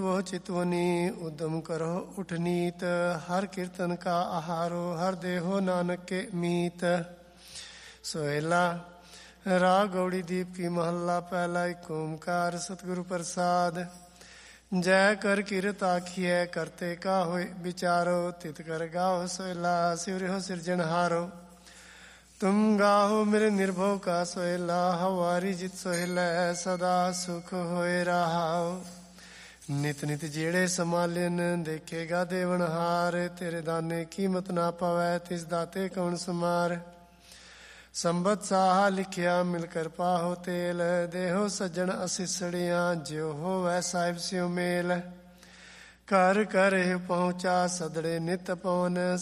वो चितवनी उद्यम करो उठनीत, हर कीर्तन का आहारो हर देहो नानक के मीत। सोहेला राग गौड़ी दीप की महल्ला पहला, एक ओमकार सतगुरु प्रसाद। जय कर कीरत आखिए करते का होए विचारो, तित कर गाओ सोहेला शिवर हो सिरजनहारो। तुम गाहो मेरे निर्भव का सोहेला, हवारी जित सोहेला सदा सुख होए रहाओ। नित नित जेड़े समालिन देखेगा देवनहार, तेरे दाने कीमत ना पावै तिस दाते कौन समार। संबत साहा लिखिया मिलकर पाहो तेल, देहो सज्जन असिसड़ियाँ ज्यो हो वै साहिब स्यो मेल। कर कर पहुँचा सदड़े नित पवन,